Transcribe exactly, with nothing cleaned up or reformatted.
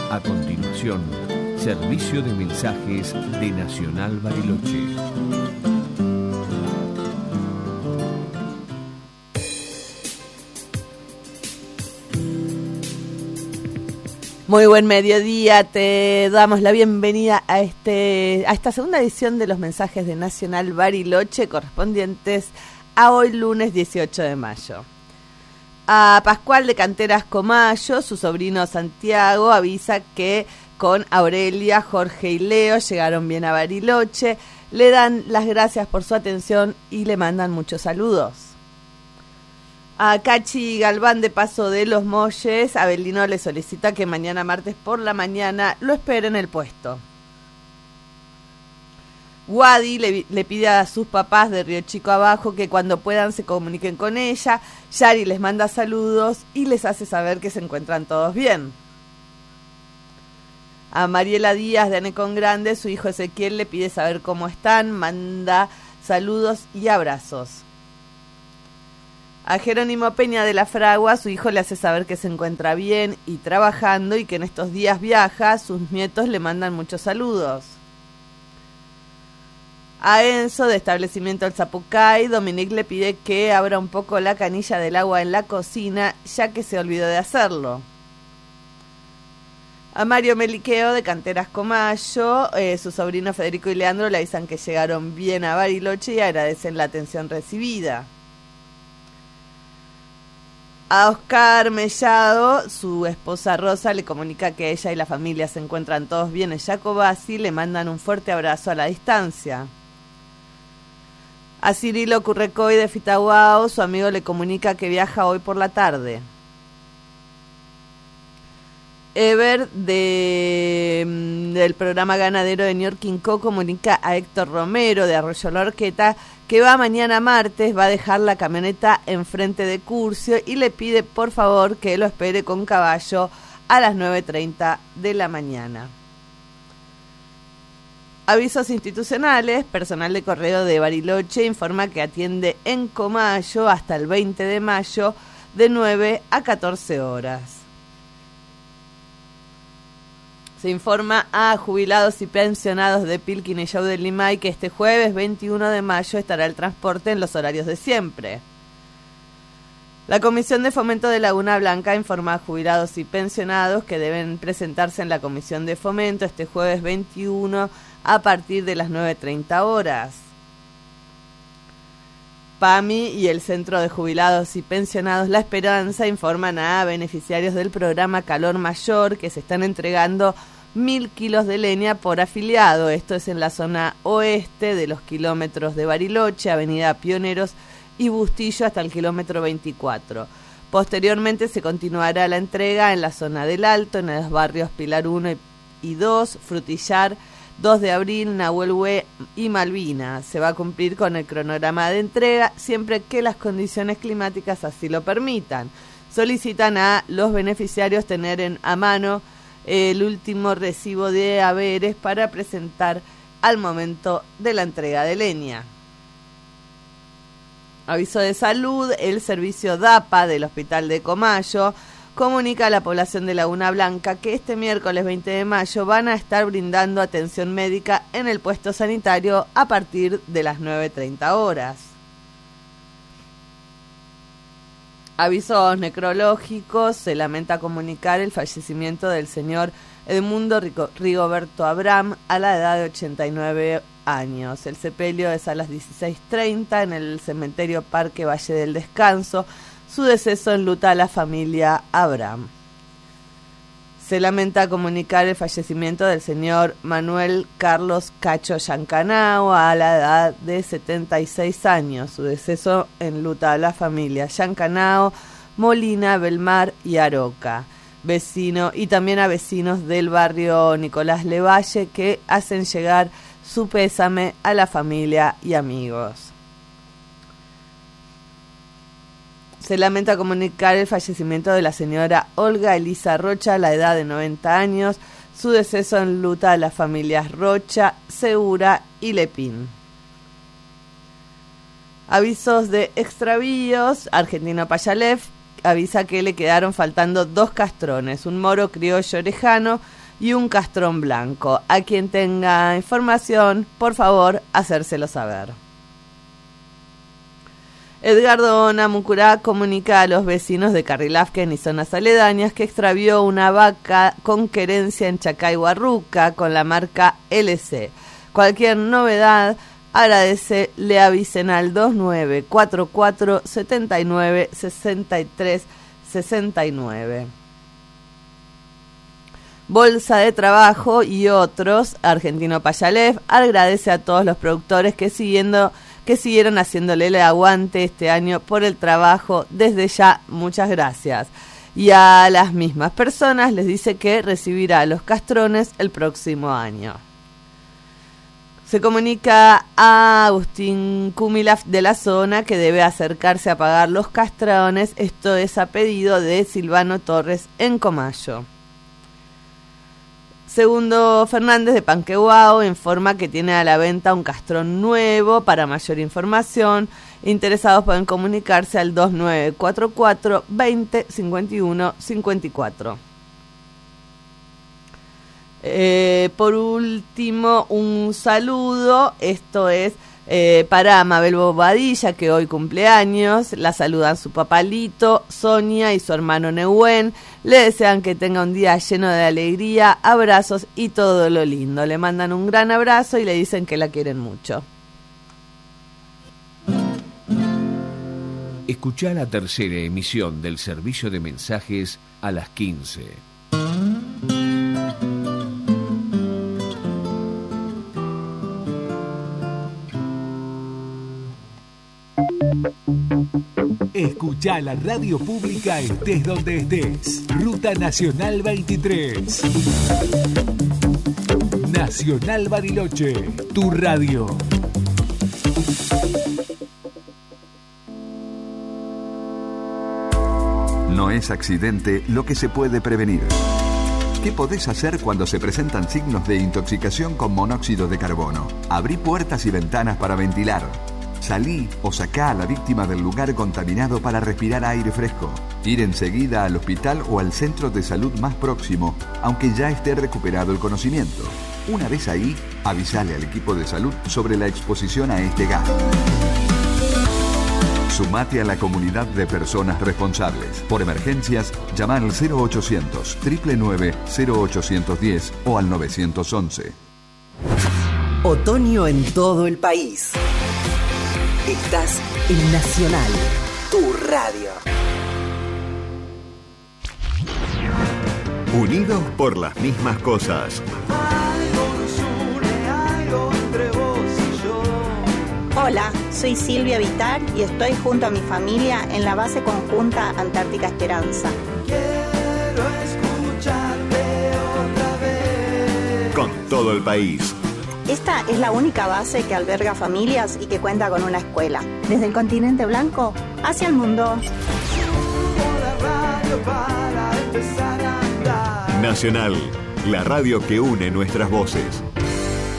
A continuación, servicio de mensajes de Nacional Bariloche. Muy buen mediodía, te damos la bienvenida a este a esta segunda edición de los mensajes de Nacional Bariloche correspondientes a hoy lunes dieciocho de mayo. A Pascual de Canteras Comayo, su sobrino Santiago avisa que con Aurelia, Jorge y Leo llegaron bien a Bariloche, le dan las gracias por su atención y le mandan muchos saludos. A Cachi Galván de Paso de los Molles, Abelino le solicita que mañana martes por la mañana lo espere en el puesto. Wadi le, le pide a sus papás de Río Chico Abajo que cuando puedan se comuniquen con ella. Yari les manda saludos y les hace saber que se encuentran todos bien. A Mariela Díaz de Anecón Grande, su hijo Ezequiel le pide saber cómo están, manda saludos y abrazos. A Jerónimo Peña de la Fragua, su hijo le hace saber que se encuentra bien y trabajando y que en estos días viaja, sus nietos le mandan muchos saludos. A Enzo de Establecimiento El Zapucay, Dominique le pide que abra un poco la canilla del agua en la cocina, ya que se olvidó de hacerlo. A Mario Meliqueo de Canteras Comayo, eh, su sobrino Federico y Leandro le avisan que llegaron bien a Bariloche y agradecen la atención recibida. A Oscar Mellado, su esposa Rosa le comunica que ella y la familia se encuentran todos bien en Jacobasi, le mandan un fuerte abrazo a la distancia. A Cirilo Currecoy de Fitahuao, su amigo le comunica que viaja hoy por la tarde. Ever de, del programa ganadero de Ñorquinco comunica a Héctor Romero de Arroyo La Horqueta que va mañana martes, va a dejar la camioneta enfrente de Curcio y le pide por favor que lo espere con caballo a las nueve treinta de la mañana. Avisos institucionales, personal de correo de Bariloche informa que atiende en Comayo hasta el veinte de mayo de nueve a catorce horas. Se informa a jubilados y pensionados de Pilquín y Yau de Limay que este jueves veintiuno de mayo estará el transporte en los horarios de siempre. La Comisión de Fomento de Laguna Blanca informa a jubilados y pensionados que deben presentarse en la Comisión de Fomento este jueves veintiuno a partir de las nueve treinta horas. PAMI y el Centro de Jubilados y Pensionados La Esperanza informan a beneficiarios del programa Calor Mayor que se están entregando mil kilos de leña por afiliado. Esto es en la zona oeste de los kilómetros de Bariloche, Avenida Pioneros y Bustillo hasta el kilómetro veinticuatro. Posteriormente se continuará la entrega en la zona del Alto, en los barrios Pilar uno y dos, Frutillar, dos de abril, Nahuelhue y Malvina. Se va a cumplir con el cronograma de entrega siempre que las condiciones climáticas así lo permitan. Solicitan a los beneficiarios tener en, a mano el último recibo de haberes para presentar al momento de la entrega de leña. Aviso de salud, el servicio D A P A del Hospital de Comayo comunica a la población de Laguna Blanca que este miércoles veinte de mayo van a estar brindando atención médica en el puesto sanitario a partir de las nueve treinta horas. Avisos necrológicos, se lamenta comunicar el fallecimiento del señor Edmundo Rigoberto Abram a la edad de ochenta y nueve años. El sepelio es a las dieciséis treinta en el cementerio Parque Valle del Descanso. Su deceso enluta a la familia Abram. Se lamenta comunicar el fallecimiento del señor Manuel Carlos Cacho Yancanao a la edad de setenta y seis años. Su deceso enluta a la familia Yancanao, Molina, Belmar y Aroca. Vecino y también a vecinos del barrio Nicolás Levalle que hacen llegar su pésame a la familia y amigos. Se lamenta comunicar el fallecimiento de la señora Olga Elisa Rocha a la edad de noventa años. Su deceso enluta a las familias Rocha, Segura y Lepín. Avisos de extravíos. Argentino Payalef avisa que le quedaron faltando dos castrones, un moro criollo orejano y un castrón blanco. A quien tenga información, por favor, hacérselo saber. Edgardo Namucurá comunica a los vecinos de Carrilafken y zonas aledañas que extravió una vaca con querencia en Chacay-Huarruca con la marca L C. Cualquier novedad, agradece, le avisen al dos nueve cuatro cuatro siete nueve seis tres seis nueve. Bolsa de Trabajo y otros, Argentino Payalev, agradece a todos los productores que siguiendo que siguieron haciéndole el aguante este año por el trabajo. Desde ya, muchas gracias. Y a las mismas personas les dice que recibirá los castrones el próximo año. Se comunica a Agustín Kumilaf de la zona que debe acercarse a pagar los castrones. Esto es a pedido de Silvano Torres en Comayo. Segundo Fernández de Panquehuao informa que tiene a la venta un castrón nuevo. Para mayor información, interesados pueden comunicarse al dos nueve cuatro cuatro veinte cincuenta y uno cincuenta y cuatro. Eh, por último, un saludo. Esto es eh, para Mabel Bobadilla, que hoy cumpleaños. La saludan su papá Lito, Sonia y su hermano Nehuen. Le desean que tenga un día lleno de alegría, abrazos y todo lo lindo. Le mandan un gran abrazo y le dicen que la quieren mucho. Escuchá la tercera emisión del servicio de mensajes a las quince. Escuchá la radio pública estés donde estés. Ruta Nacional veintitrés. Nacional Bariloche, tu radio. No es accidente lo que se puede prevenir. ¿Qué podés hacer cuando se presentan signos de intoxicación con monóxido de carbono? Abrí puertas y ventanas para ventilar. Salí o sacá a la víctima del lugar contaminado para respirar aire fresco. Ir enseguida al hospital o al centro de salud más próximo, aunque ya esté recuperado el conocimiento. Una vez ahí, avisale al equipo de salud sobre la exposición a este gas. Sumate a la comunidad de personas responsables. Por emergencias, llama al cero ochocientos, nueve nueve nueve, cero ochocientos diez o al nueve once. Otoño en todo el país. Estás en Nacional, tu radio. Unidos por las mismas cosas. Hola, soy Silvia Vitar y estoy junto a mi familia en la base conjunta Antártica Esperanza. Quiero escucharte otra vez. Con todo el país. Esta es la única base que alberga familias y que cuenta con una escuela. Desde el continente blanco hacia el mundo. Nacional, la radio que une nuestras voces.